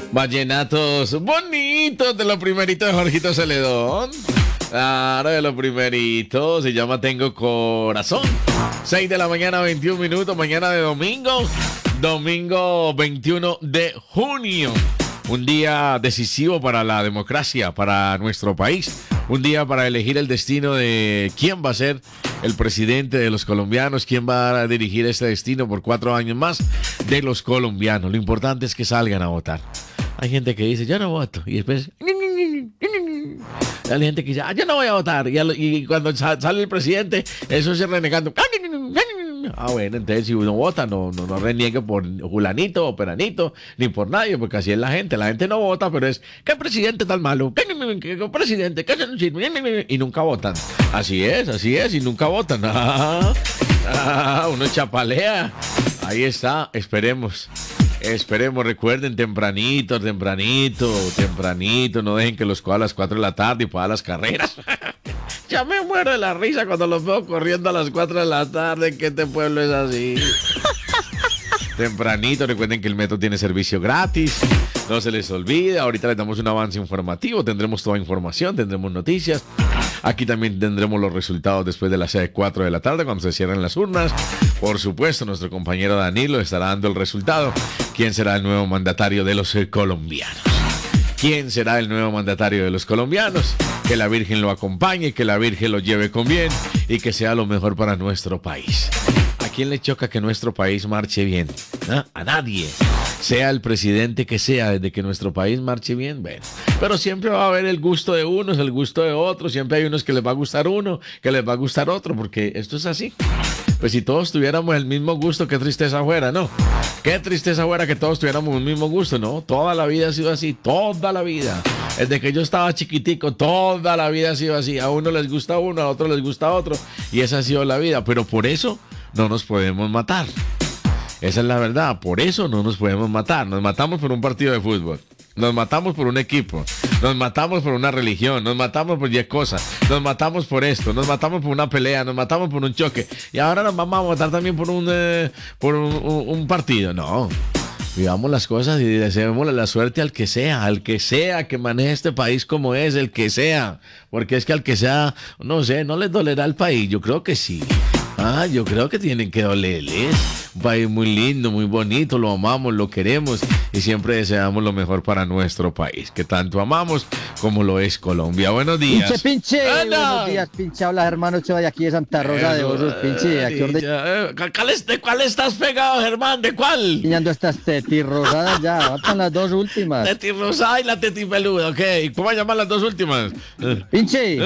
Vallenatos bonitos de lo primerito de Jorgito Celedón. Claro, de lo primerito. Se llama Tengo Corazón. 6 de la mañana, 21 minutos. Mañana de domingo. Domingo 21 de junio. Un día decisivo para la democracia, para nuestro país. Un día para elegir el destino de quién va a ser el presidente de los colombianos, quién va a dirigir este destino por 4 años más de los colombianos. Lo importante es que salgan a votar. Hay gente que dice, yo no voto. Y después... Hay gente que dice, yo no voy a votar. Y cuando sale el presidente, eso se renegando. Bueno, entonces si uno vota, no reniegue por Julanito o Peranito, ni por nadie, porque así es la gente. La gente no vota, pero es, ¿qué presidente tan malo? ¿Qué presidente? ¿Qué se nos sirve? Y nunca votan. Así es, y nunca votan. Uno chapalea. Ahí está, esperemos, recuerden, tempranito, no dejen que los coja a las 4 de la tarde y para las carreras. Ya me muero de la risa cuando los veo corriendo a las 4 de la tarde, que este pueblo es así. Tempranito, recuerden que el metro tiene servicio gratis, no se les olvide. Ahorita les damos un avance informativo, tendremos toda información, tendremos noticias. Aquí también tendremos los resultados después de las 4 de la tarde, cuando se cierren las urnas. Por supuesto, nuestro compañero Danilo estará dando el resultado. ¿Quién será el nuevo mandatario de los colombianos? ¿Quién será el nuevo mandatario de los colombianos? Que la Virgen lo acompañe, que la Virgen lo lleve con bien y que sea lo mejor para nuestro país. ¿A quién le choca que nuestro país marche bien? ¿Ah? A nadie. Sea el presidente que sea, desde que nuestro país marche bien, bueno. Pero siempre va a haber el gusto de unos, el gusto de otros. Siempre hay unos que les va a gustar uno, que les va a gustar otro, porque esto es así. Pues si todos tuviéramos el mismo gusto, qué tristeza fuera, ¿no? Qué tristeza fuera que todos tuviéramos el mismo gusto, ¿no? Toda la vida ha sido así, toda la vida. Desde que yo estaba chiquitico, toda la vida ha sido así. A uno les gusta uno, a otro les gusta otro. Y esa ha sido la vida. Pero por eso no nos podemos matar. Esa es la verdad. Por eso no nos podemos matar. Nos matamos por un partido de fútbol. Nos matamos por un equipo. Nos matamos por una religión. Nos matamos por 10 cosas. Nos matamos por esto. Nos matamos por una pelea. Nos matamos por un choque. Y ahora nos vamos a matar también por un partido. No. Vivamos las cosas y deseémosle la suerte al que sea que maneje este país como es, el que sea. Porque es que al que sea, no sé, no les dolerá el país. Yo creo que sí. Yo creo que tienen que dolerles. Un país muy lindo, muy bonito, lo amamos, lo queremos y siempre deseamos lo mejor para nuestro país, que tanto amamos como lo es Colombia. Buenos días. Pinche. Buenos días, pinche. Habla Germán Ochoa de aquí de Santa Rosa de Osos, pinche. ¿De cuál estás pegado, Germán? ¿De cuál? Piñando estas tetirrosadas ya, faltan las 2 últimas. Tetirrosada y la tetipeluda, ok. ¿Cómo llaman las 2 últimas? Pinche.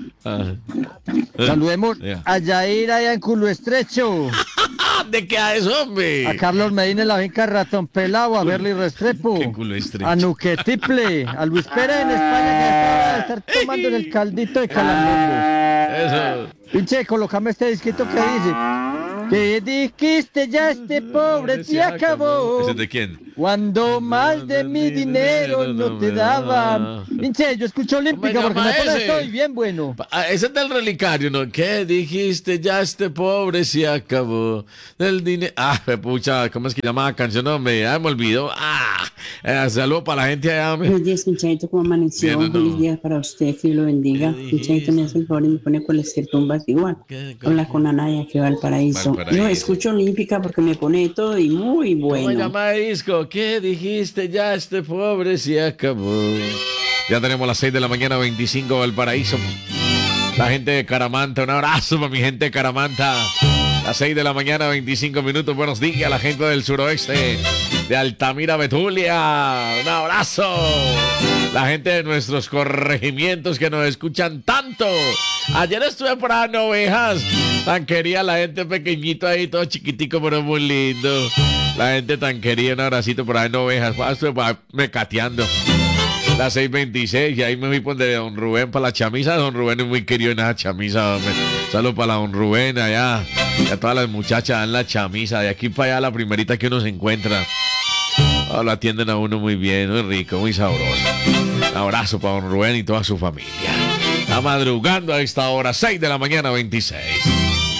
Saludemos a Yair allá en Culo Estrecho. ¿De qué a eso, hombre? A Carlos Medina en la finca Ratón Pelado, a Berly Restrepo. ¿Qué culo estrecho? A Nuque Tiple, a Luis Pérez en España, que acaba de estar tomando en el caldito de Calambrongos. Eso. Pinche, colócame este disquito que dice: ¿qué dijiste? Ya este pobre se acabó. ¿Ese de quién? Cuando más de mi dinero no te daban. Pinche, yo escucho Olímpica porque me pone estoy bien bueno. Ese es del relicario, ¿no? ¿Qué dijiste? Ya este pobre se acabó. Del dinero. Pucha, ¿cómo es que llama la canción? No, me olvidó. Saludo para la gente allá. Buenos días, Pinchadito, ¿cómo amaneció? Bien, Feliz día para usted, que lo bendiga. Pinchadito me hace el favor y me pone cualquier tumbas igual. Habla con Anaya, que va al paraíso. Yo escucho Olímpica porque me pone todo y muy bueno. ¿Cómo llama disco? ¿Qué dijiste? Ya este pobre se acabó. Ya tenemos las 6 de la mañana, 25 Valparaíso. La gente de Caramanta, un abrazo para mi gente de Caramanta. Las 6 de la mañana, 25 minutos. Buenos días a la gente del suroeste, de Altamira, Betulia. Un abrazo. La gente de nuestros corregimientos que nos escuchan tanto. Ayer estuve por ahí en Ovejas. Tan querida la gente pequeñito ahí, todo chiquitico, pero muy lindo. La gente tan querida, un abracito por ahí en Ovejas. Estuve mecateando. Las 6:26 y ahí me fui por de don Rubén para la chamisa. Don Rubén es muy querido en esa chamisa, hombre. Saludos para don Rubén allá. Y a todas las muchachas en la chamisa. De aquí para allá la primerita que uno se encuentra. Lo atienden a uno muy bien, muy rico, muy sabroso. Un abrazo para don Rubén y toda su familia. Está madrugando a esta hora, 6 de la mañana, 26.